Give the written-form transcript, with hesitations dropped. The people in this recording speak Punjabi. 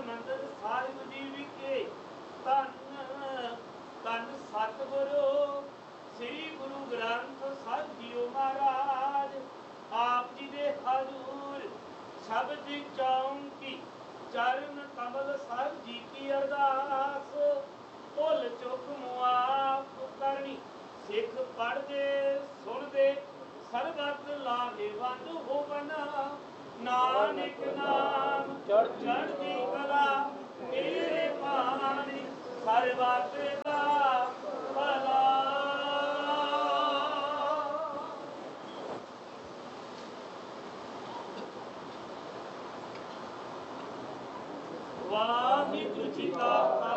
ਹਰਮੰਦਰ ਸਾਹਿਬ ਜੀ ਵਿਖੇ ਧੰਨ ਧੰਨ ਸਤਿਗੁਰੂ ਸ੍ਰੀ ਗੁਰੂ ਗ੍ਰੰਥ ਸਾਹਿਬ ਜੀਓ ਮਹਾਰਾਜ ਆਪ ਜੀ ਦੇ ਹਜ਼ੂਰ ਸ਼ਬਦ ਚੌਂਕੀ ਚਰਨ ਕਮਲ ਸਾਹਿਬ ਜੀ ਕੀ ਅਰਦਾਸ ਭੁੱਲ ਚੁੱਕ ਮੁਆਫ ਕਰਨੀ ਸਿੱਖ ਪੜ੍ਹਦੇ ਸੁਣਦੇ ਸਰਬਤ ਲਾਹੇਵੰਦ ਹੋਵਨ ਨਾਨਕ ਨਾਮ ਚੜ੍ਹਦੀ ਕਲਾ ਤੇਰੇ ਬਾਣੀ ਸਰਬਤ ਦਾ ਭਲਾ। ਵਾਹਿਗੁਰੂ ਜੀ ਕਾ